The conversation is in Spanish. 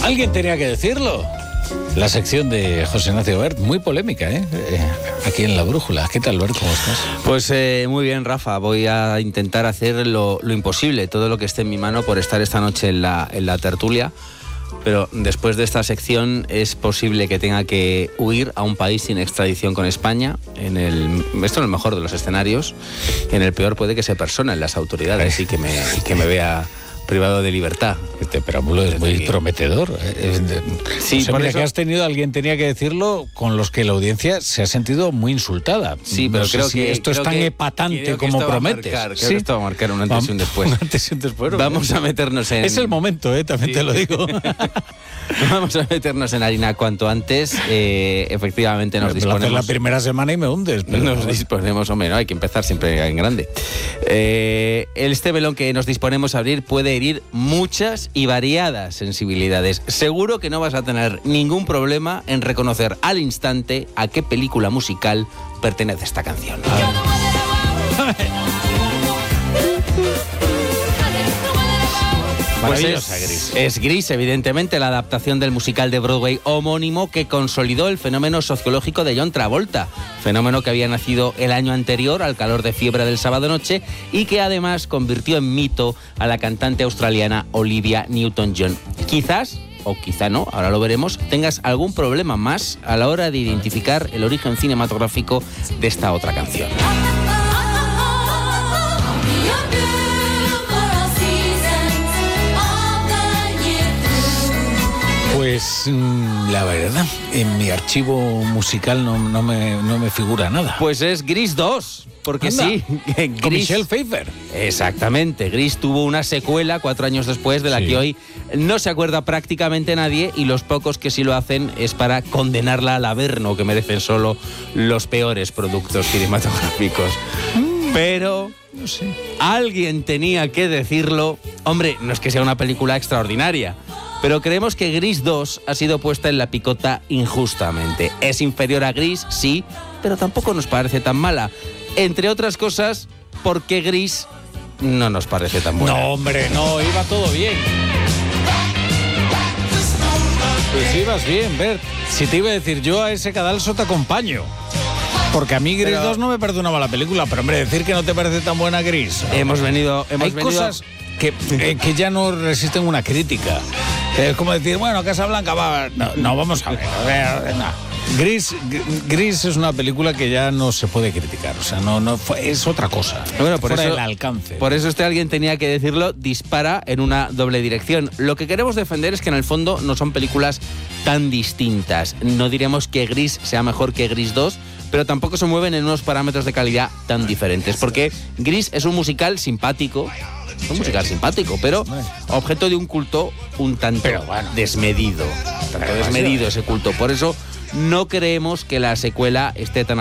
Alguien tenía que decirlo. La sección de José Ignacio Bert, muy polémica, aquí en La Brújula. ¿Qué tal, Bert? ¿Cómo estás? Pues muy bien, Rafa. Voy a intentar hacer lo imposible, todo lo que esté en mi mano por estar esta noche en la tertulia. Pero después de esta sección es posible que tenga que huir a un país sin extradición con España. Esto en el mejor de los escenarios. En el peor puede que se personen las autoridades y que me vea privado de libertad. Este preámbulo es muy prometedor. Sí, o sea, por mira, eso... que has tenido, alguien tenía que decirlo, con los que la audiencia se ha sentido muy insultada. Sí, pero creo que esto es tan epatante como prometes. Creo que esto va a marcar un antes y un después. Un antes y un después. Vamos a meternos en... Es el momento, también te lo digo. Vamos a meternos en harina cuanto antes. Efectivamente nos disponemos... la primera semana y me hundes. Pero nos disponemos, hombre, no hay que empezar siempre en grande. Este melón que nos disponemos a abrir puede herir muchas y variadas sensibilidades. Seguro que no vas a tener ningún problema en reconocer al instante a qué película musical pertenece esta canción. Pues Gris. Es Gris, evidentemente, la adaptación del musical de Broadway homónimo que consolidó el fenómeno sociológico de John Travolta, fenómeno que había nacido el año anterior al calor de fiebre del sábado noche y que además convirtió en mito a la cantante australiana Olivia Newton-John. Quizás, o quizá no, ahora lo veremos, tengas algún problema más a la hora de identificar el origen cinematográfico de esta otra canción. Pues la verdad, en mi archivo musical no me figura nada. Pues es Gris 2, porque anda, sí. Gris, con Michelle Pfeiffer. Exactamente, Gris tuvo una secuela 4 años después de la que hoy no se acuerda prácticamente nadie y los pocos que sí lo hacen es para condenarla al averno que merecen solo los peores productos cinematográficos. Pero... no sé. Alguien tenía que decirlo. Hombre, no es que sea una película extraordinaria, pero creemos que Gris 2 ha sido puesta en la picota injustamente. Es inferior a Gris, sí, pero tampoco nos parece tan mala. Entre otras cosas, porque Gris no nos parece tan buena. No, hombre, no, iba todo bien. Pues ibas bien, Bert. Si te iba a decir yo, a ese cadalso te acompaño. Porque a mí Gris 2 no me perdonaba la película, pero hombre, decir que no te parece tan buena Gris. Hay cosas que ya no resisten una crítica. Es como decir, bueno, Casablanca va... No, vamos a ver. No. Gris es una película que ya no se puede criticar. O sea, es otra cosa. Bueno, por fuera eso, del alcance. Por eso alguien tenía que decirlo, dispara en una doble dirección. Lo que queremos defender es que en el fondo no son películas tan distintas. No diremos que Gris sea mejor que Gris 2, pero tampoco se mueven en unos parámetros de calidad tan diferentes. Porque Gris es un musical simpático. Pero objeto de un culto un tanto desmedido. Ese culto. Por eso no creemos que la secuela esté tan